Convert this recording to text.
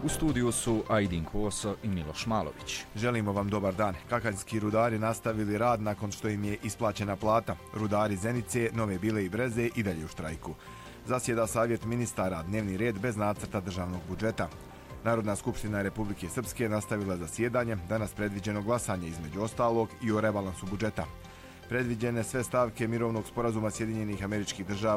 U studiju su Ajdin Koso i Miloš Malović. Želimo vam dobar dan. Kakaljski rudari nastavili rad nakon što im je isplaćena plata. Rudari Zenice, Nove Bile i Breze i dalje u štrajku. Zasjeda Savjet ministara, dnevni red bez nacrta državnog budžeta. Narodna skupština Republike Srpske nastavila zasjedanje, danas predviđeno glasanje između ostalog i o rebalansu budžeta. Predviđene sve stavke mirovnog sporazuma Sjedinjenih Američkih Država